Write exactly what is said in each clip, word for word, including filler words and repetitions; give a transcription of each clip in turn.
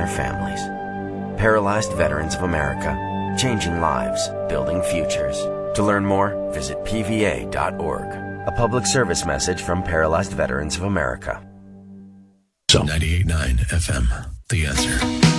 their families. Paralyzed Veterans of America, changing lives, building futures. To learn more, visit P V A dot org. A public service message from Paralyzed Veterans of America. So ninety-eight point nine F M, The Answer.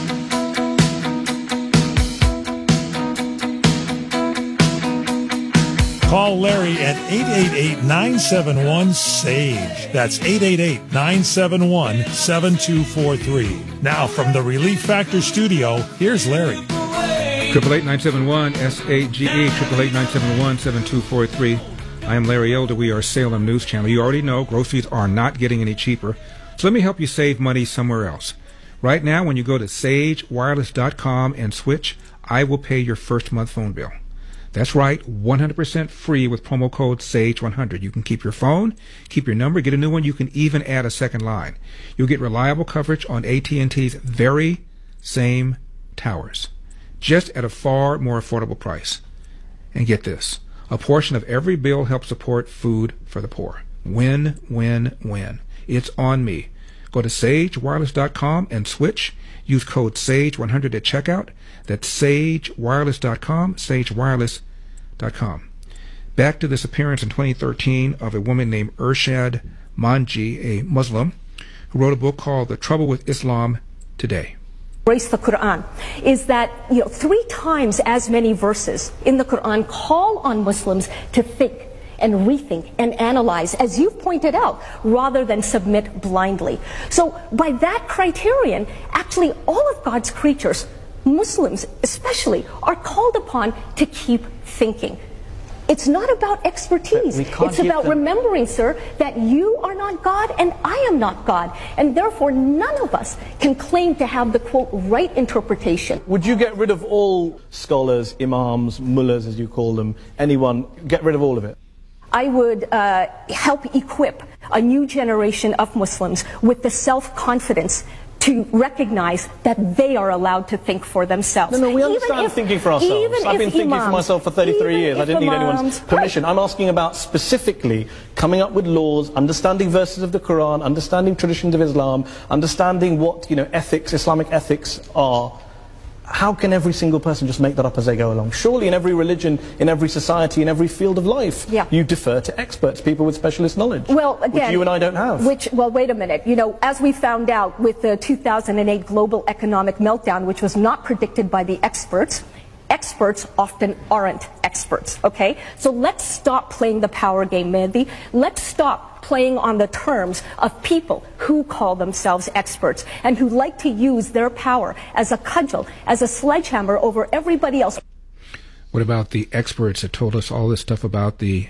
Call Larry at eight eight eight, nine seven one, S A G E. That's eight eight eight, nine seven one, seven two four three. Now from the Relief Factor studio, here's Larry. Triple eight nine seven one S A G E, triple eight nine seven one seven two four three. I am Larry Elder. We are Salem News Channel. You already know groceries are not getting any cheaper. So let me help you save money somewhere else. Right now, when you go to sage wireless dot com and switch, I will pay your first month phone bill. That's right, one hundred percent free with promo code SAGE one hundred. You can keep your phone, keep your number, get a new one. You can even add a second line. You'll get reliable coverage on A T and T's very same towers, just at a far more affordable price. And get this, a portion of every bill helps support food for the poor. Win, win, win. It's on me. Go to sage wireless dot com and switch. Use code SAGE one hundred at checkout. That's sage wireless dot com, sage wireless dot com. Back to this appearance in twenty thirteen of a woman named Irshad Manji, a Muslim, who wrote a book called The Trouble with Islam Today. Embrace the Quran is that, you know, three times as many verses in the Quran call on Muslims to think and rethink and analyze, as you've pointed out, rather than submit blindly. So by that criterion, actually all of God's creatures, Muslims especially, are called upon to keep thinking. It's not about expertise. It's about remembering, sir, that you are not God and I am not God. And therefore, none of us can claim to have the, quote, right interpretation. Would you get rid of all scholars, imams, mullahs, as you call them, anyone, get rid of all of it? I would uh, help equip a new generation of Muslims with the self-confidence to recognize that they are allowed to think for themselves. No, no, we understand if, thinking for ourselves. I've been thinking imams, for myself for thirty-three years. I didn't imams, need anyone's permission. Right. I'm asking about specifically coming up with laws, understanding verses of the Quran, understanding traditions of Islam, understanding what, you know, ethics, Islamic ethics are. How can every single person just make that up as they go along? Surely in every religion, in every society, in every field of life, yeah. you defer to experts, people with specialist knowledge, well, again, which you and I don't have. Which, well, wait a minute. You know, as we found out with the two thousand eight global economic meltdown, which was not predicted by the experts, experts often aren't experts, okay? So let's stop playing the power game, Mehdi. Let's stop playing on the terms of people who call themselves experts and who like to use their power as a cudgel, as a sledgehammer over everybody else. What about the experts that told us all this stuff about the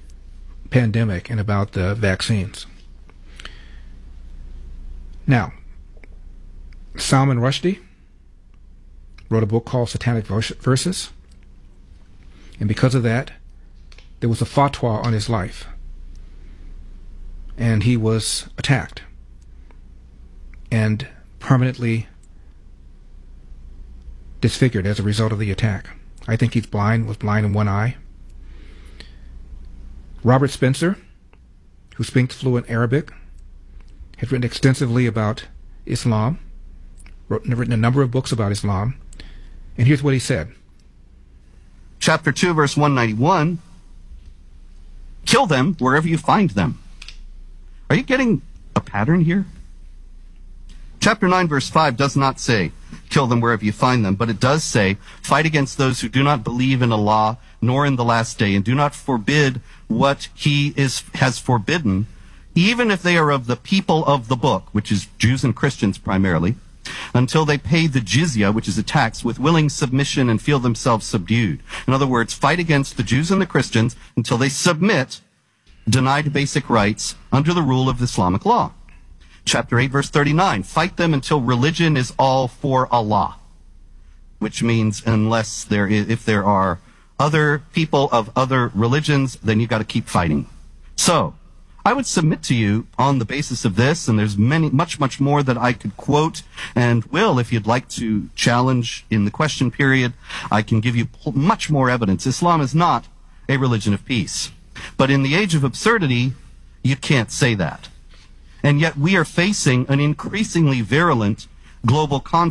pandemic and about the vaccines? Now, Salman Rushdie wrote a book called Satanic Verses, and because of that, there was a fatwa on his life, and he was attacked and permanently disfigured as a result of the attack. I think he's blind, was blind in one eye. Robert Spencer, who speaks fluent Arabic, has written extensively about Islam, wrote, written a number of books about Islam, and here's what he said. Chapter two, verse one ninety-one, kill them wherever you find them. Are you getting a pattern here? Chapter nine, verse five does not say, kill them wherever you find them, but it does say, fight against those who do not believe in Allah, nor in the last day, and do not forbid what he is has forbidden, even if they are of the people of the book, which is Jews and Christians primarily, until they pay the jizya, which is a tax, with willing submission and feel themselves subdued. In other words, fight against the Jews and the Christians until they submit, denied basic rights under the rule of Islamic law. Chapter eight, verse thirty-nine, fight them until religion is all for Allah, which means unless there is, if there are other people of other religions, then you got to keep fighting. So, I would submit to you on the basis of this, and there's many, much, much more that I could quote and will, if you'd like to challenge in the question period, I can give you much more evidence. Islam is not a religion of peace. But in the age of absurdity, you can't say that. And yet we are facing an increasingly virulent global conflict.